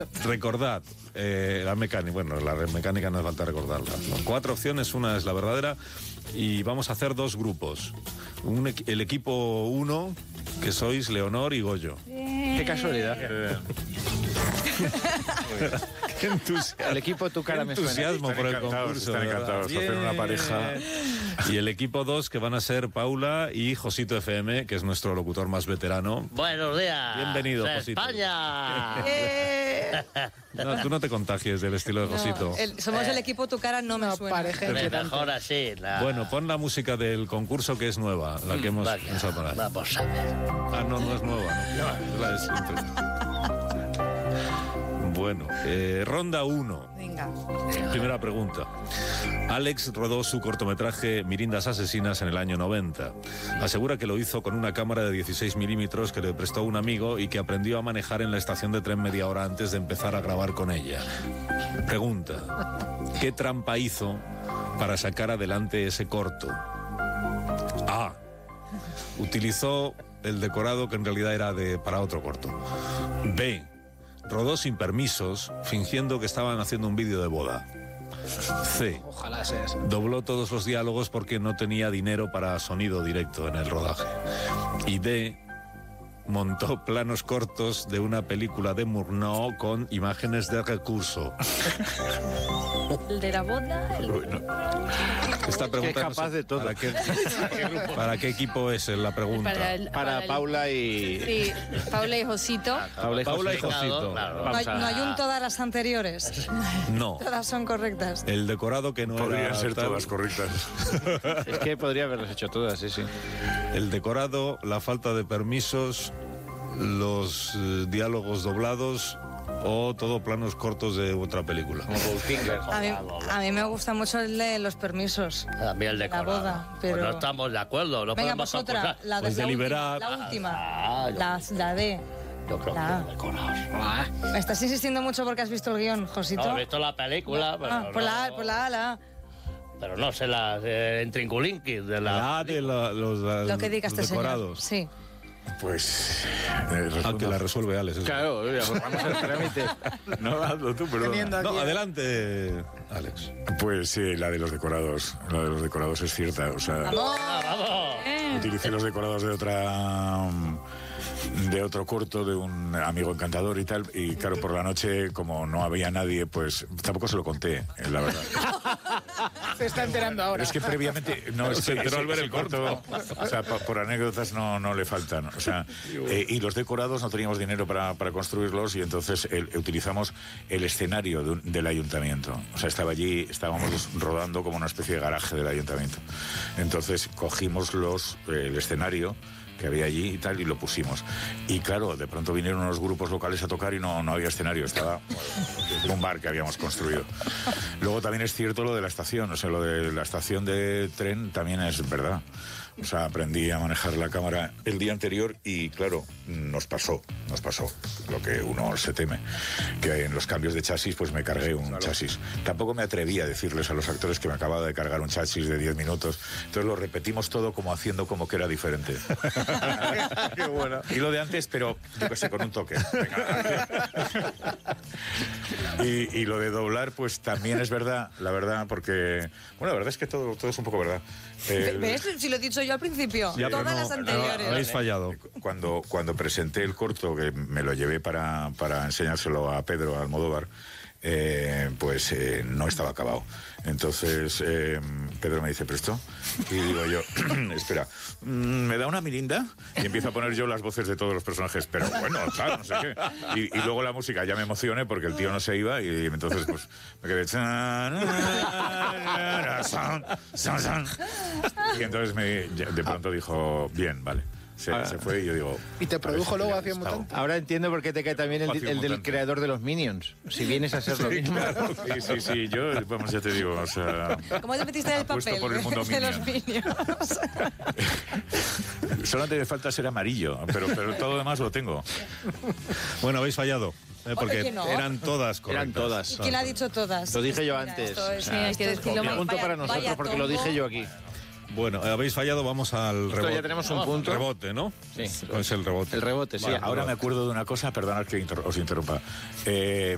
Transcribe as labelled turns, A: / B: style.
A: Recordad, la mecánica, bueno, la mecánica no hace falta recordarla. 4 opciones, una es la verdadera y vamos a hacer 2 grupos. El equipo 1, que sois Leonor y Goyo.
B: Qué casualidad.
A: Qué entusiasmo.
B: El equipo Tu Cara Me Suena.
A: Entusiasmo por el concurso.
C: Están encantados de hacer una pareja.
A: Y el equipo 2, que van a ser Paula y Josito FM, que es nuestro locutor más veterano.
D: Buenos días.
A: Bienvenido,
D: de
A: Josito.
D: España.
A: No, tú no te contagies del estilo de Josito.
E: Somos el equipo Tu Cara No Me Suena.
D: Mejor así.
A: Bueno, pon la música del concurso, que es nueva, la que hemos pensado poner.
D: Vamos a ver.
A: Ah, no es nueva, ¿no? Es la de siempre. Bueno, ronda 1.
E: Venga.
A: Primera pregunta. Alex rodó su cortometraje Mirindas Asesinas en el año 90. Asegura que lo hizo con una cámara de 16 milímetros que le prestó un amigo y que aprendió a manejar en la estación de tren media hora antes de empezar a grabar con ella. Pregunta. ¿Qué trampa hizo para sacar adelante ese corto? A. Utilizó el decorado que en realidad era para otro corto. B. Rodó sin permisos, fingiendo que estaban haciendo un vídeo de boda. C.
B: Ojalá seas.
A: Dobló todos los diálogos porque no tenía dinero para sonido directo en el rodaje. Y D. Montó planos cortos de una película de Murnau con imágenes de recurso.
E: El de la boda.
A: Esta pregunta
B: Es capaz de todo.
A: ¿Para qué equipo es la pregunta?
B: Para Paula y...
E: Sí, Paula y Josito.
A: Paula y Josito.
D: Claro.
E: No hay un todas las anteriores.
A: No.
E: Todas son correctas.
A: El decorado que no
C: Podrían
A: era
C: ser
A: tal.
C: todas correctas.
B: Es que podría haberlas hecho todas, sí.
A: El decorado, la falta de permisos, los diálogos doblados o todo planos cortos de otra película.
E: A mí me gusta mucho el de los permisos.
D: También el
E: La
D: decorado.
E: boda, pero...
D: Pues no estamos de acuerdo. No
E: Venga,
D: podemos
E: pues otra.
D: acusar.
E: La,
A: Pues
E: la
A: deliberar.
E: última. La D.
D: Yo creo
E: La-
D: que decorados.
E: Me estás insististo mucho porque has visto el guión, Josito.
D: No, he visto la película, pero
E: Ah, por la A,
D: no,
E: por la A, la A.
D: pero no sé las en Trinculinquis de la...
A: La de los
E: Lo que diga este señor.
A: decorados.
E: Sí.
C: Pues...
A: Aunque la resuelve Alex. eso.
B: Claro, vamos al trámite.
C: No, hazlo tú, perdón.
A: No, adelante, Alex.
C: Pues sí, la de los decorados. La de los decorados es cierta. O sea, utilicé los decorados de otro corto de un amigo encantador y tal, y claro, por la noche, como no había nadie, pues tampoco se lo conté, la verdad.
B: Se está enterando ahora.
C: Pero es que previamente no
A: Se enteró al ver el corto.
C: O sea, por anécdotas no le faltan. O sea, y los decorados no teníamos dinero para construirlos y entonces utilizamos el escenario del ayuntamiento. O sea, estábamos rodando como una especie de garaje del ayuntamiento. Entonces cogimos el escenario que había allí y tal, y lo pusimos. Y claro, de pronto vinieron unos grupos locales a tocar y no había escenario, estaba un bar que habíamos construido. Luego también es cierto lo de la estación, o sea, lo de la estación de tren también es verdad. O sea, aprendí a manejar la cámara el día anterior y claro, nos pasó lo que uno se teme, que en los cambios de chasis pues me cargué un chasis. Tampoco me atreví a decirles a los actores que me acababa de cargar un chasis de 10 minutos, entonces lo repetimos todo como haciendo como que era diferente. Qué bueno. Y lo de antes, pero yo qué sé, con un toque. Venga. Y lo de doblar pues también es verdad, la verdad, porque bueno, la verdad es que todo es un poco verdad.
E: ¿Ves? Si lo he dicho yo al principio.
A: Ya, pero
E: Todas
A: no,
E: las anteriores.
A: habéis fallado.
C: Cuando presenté el corto, que me lo llevé para enseñárselo a Pedro Almodóvar, pues no estaba acabado. Entonces Pedro me dice, ¿presto? Y digo yo, espera, ¿me da una mirinda? Y empiezo a poner yo las voces de todos los personajes, pero bueno, claro, no sé qué. Y luego la música, ya me emocioné porque el tío no se iba y entonces pues me quedé... Y entonces de pronto dijo, bien, vale. Se fue y yo digo...
F: ¿Y te produjo luego Acción Mutante?
B: Ahora entiendo por qué te cae también el del creador de los Minions. Si vienes a hacer lo mismo.
C: Claro, sí, yo, vamos, ya te digo, o sea...
E: ¿Cómo te metiste en el
C: apuesto
E: papel
C: por el mundo
E: de los
C: Minions.
E: Minions?
C: Solamente me falta ser amarillo, pero todo lo demás lo tengo.
A: Bueno, habéis fallado. Porque
E: que no.
A: eran todas correctas.
B: Eran todas.
E: ¿Y quién ha dicho todas?
B: Lo dije yo
E: Mira,
B: antes.
E: esto es-
B: O sea,
E: hay que decirlo
B: un
E: más.
B: punto para nosotros
E: Vaya
B: porque lo
E: tongo.
B: dije yo aquí.
A: Bueno, habéis fallado, vamos al
B: Esto
A: rebote.
B: ya tenemos un punto.
A: Rebote, ¿no?
B: Sí.
A: Es el rebote.
B: El rebote, sí.
C: Ahora me acuerdo de una cosa, perdonad que os interrumpa.